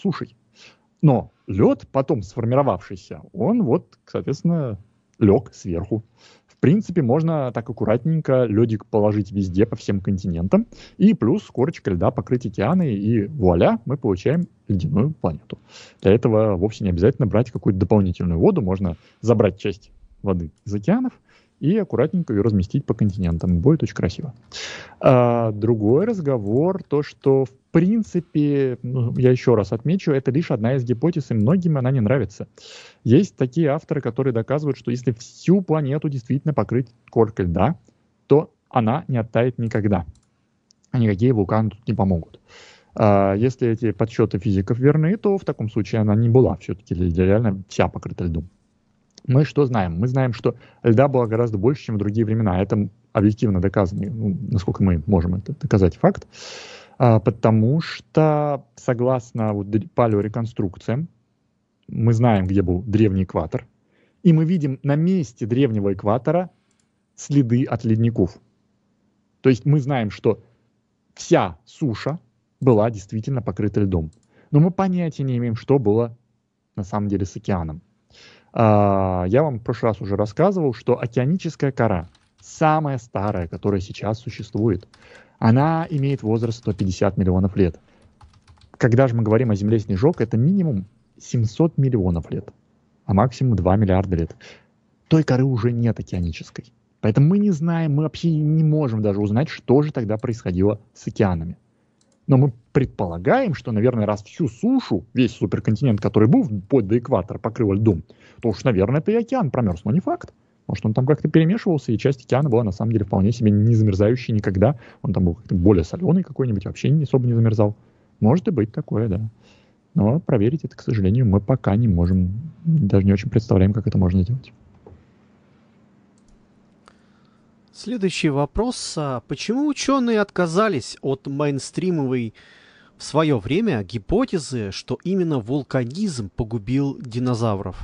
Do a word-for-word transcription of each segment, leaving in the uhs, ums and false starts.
сушей. Но лед, потом сформировавшийся, он вот, соответственно, лег сверху. В принципе, можно так аккуратненько ледик положить везде, по всем континентам, и плюс корочка льда покрыть океаны, и вуаля, мы получаем ледяную планету. Для этого вовсе не обязательно брать какую-то дополнительную воду, можно забрать часть воды из океанов и аккуратненько ее разместить по континентам. Будет очень красиво. А, другой разговор, то, что в принципе, ну, я еще раз отмечу, это лишь одна из гипотез, и многим она не нравится. Есть такие авторы, которые доказывают, что если всю планету действительно покрыть коркой льда, то она не оттает никогда. А никакие вулканы тут не помогут. А если эти подсчеты физиков верны, то в таком случае она не была все-таки реально вся покрыта льдом. Мы что знаем? Мы знаем, что льда было гораздо больше, чем в другие времена. Это объективно доказанный, ну, насколько мы можем это доказать, факт. А, потому что, согласно вот, палеореконструкциям, мы знаем, где был древний экватор, и мы видим на месте древнего экватора следы от ледников. То есть мы знаем, что вся суша была действительно покрыта льдом. Но мы понятия не имеем, что было на самом деле с океаном. Я вам в прошлый раз уже рассказывал, что океаническая кора, самая старая, которая сейчас существует, она имеет возраст сто пятьдесят миллионов лет. Когда же мы говорим о Земле снежок, это минимум семьсот миллионов лет, а максимум два миллиарда лет. Той коры уже нет океанической. Поэтому мы не знаем, мы вообще не можем даже узнать, что же тогда происходило с океанами. Но мы предполагаем, что, наверное, раз всю сушу, весь суперконтинент, который был вплоть до экватора, покрыл льдом, то уж, наверное, это и океан промерз. Но не факт. Может, он там как-то перемешивался, и часть океана была, на самом деле, вполне себе не замерзающей никогда. Он там был как-то более соленый какой-нибудь, вообще не особо не замерзал. Может и быть такое, да. Но проверить это, к сожалению, мы пока не можем. Даже не очень представляем, как это можно сделать. Следующий вопрос. Почему ученые отказались от мейнстримовой в свое время гипотезы, что именно вулканизм погубил динозавров?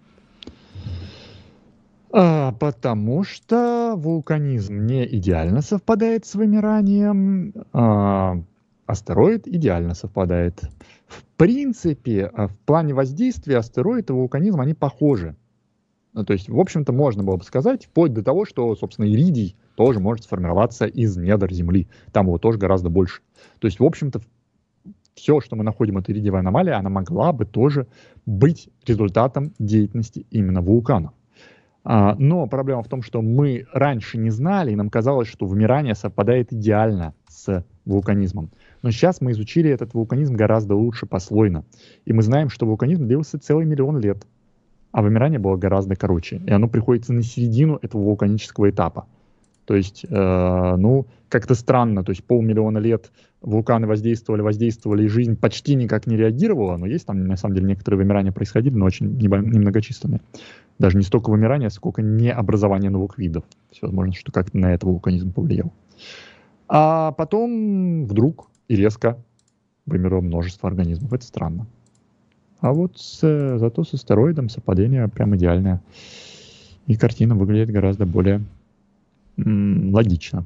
А, потому что вулканизм не идеально совпадает с вымиранием, а астероид идеально совпадает. В принципе, в плане воздействия астероид и вулканизм, они похожи. Ну, то есть, в общем-то, можно было бы сказать, вплоть до того, что, собственно, иридий тоже может сформироваться из недр Земли. Там его тоже гораздо больше. То есть, в общем-то, все, что мы находим от иридиевой аномалии, она могла бы тоже быть результатом деятельности именно вулканов. А, но проблема в том, что мы раньше не знали, и нам казалось, что вымирание совпадает идеально с вулканизмом. Но сейчас мы изучили этот вулканизм гораздо лучше послойно. И мы знаем, что вулканизм длился целый миллион лет. А вымирание было гораздо короче. И оно приходится на середину этого вулканического этапа. То есть, э, ну, как-то странно. То есть полмиллиона лет вулканы воздействовали, воздействовали, и жизнь почти никак не реагировала. Но есть там, на самом деле, некоторые вымирания происходили, но очень немногочисленные. Даже не столько вымирания, сколько необразования новых видов. Все возможно, что как-то на это вулканизм повлиял. А потом вдруг и резко вымерло множество организмов. Это странно. А вот с, зато с астероидом совпадение прям идеальное. И картина выглядит гораздо более м, логично.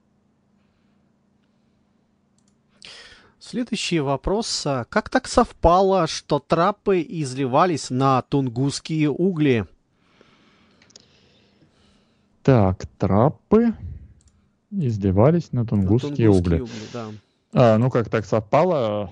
Следующий вопрос. Как так совпало, что трапы изливались на тунгусские угли? Так, трапы изливались на тунгусские, на тунгусские угли. угли, да. А, ну, как так совпало?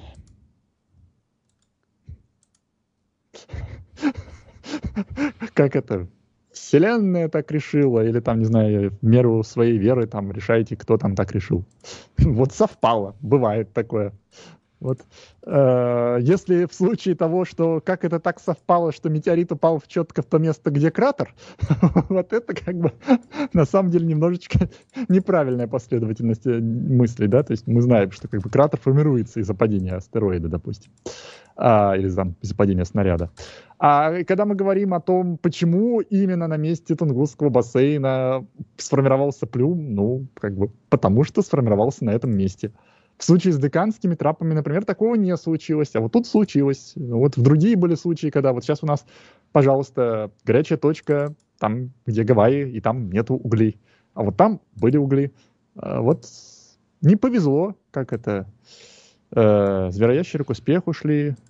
Как это? Вселенная так решила, или там, не знаю, в меру своей веры там решаете, кто там так решил. Вот совпало, бывает такое. Вот. Э, если в случае того, что как это так совпало, что метеорит упал в четко в то место, где кратер, вот это как бы на самом деле немножечко неправильная последовательность мыслей, да, то есть мы знаем, что как бы кратер формируется из-за падения астероида, допустим, а, или там из-за падения снаряда. А когда мы говорим о том, почему именно на месте Тунгусского бассейна сформировался плюм, ну, как бы потому что сформировался на этом месте. В случае с деканскими трапами, например, такого не случилось, а вот тут случилось. Вот в другие были случаи, когда вот сейчас у нас, пожалуйста, горячая точка, там, где Гавайи, и там нету углей. А вот там были угли. А вот не повезло, как это. Э, звероящеры к успеху шли,